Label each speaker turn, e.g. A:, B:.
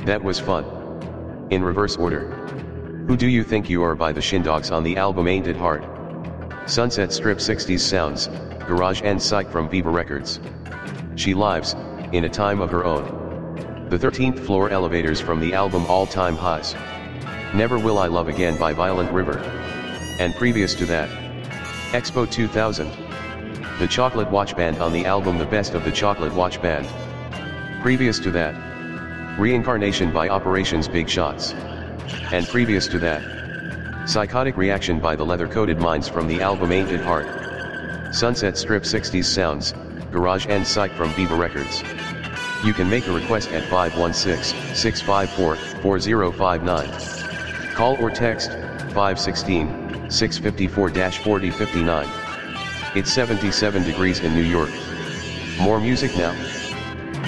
A: That was fun. In reverse order. Who Do You Think You Are by the Shindogs on the album Ain't It Hard? Sunset Strip 60s Sounds, Garage and Psych from Viva Records. She Lives, in a Time of Her Own. The 13th Floor Elevators from the album All Time Highs. Never Will I Love Again by Violent River. And previous to that, Expo 2000. The Chocolate Watch Band on the album The Best of the Chocolate Watch Band. Previous to that, Reincarnation by Operations Big Shots. And previous to that, Psychotic Reaction by the Leather Coated Minds from the album Ain't It Hard. Sunset Strip 60s Sounds, Garage and Psych from Viva Records. You can make a request at 516-654-4059. Call or text 516-654-4059. It's 77 degrees in New York. More music now.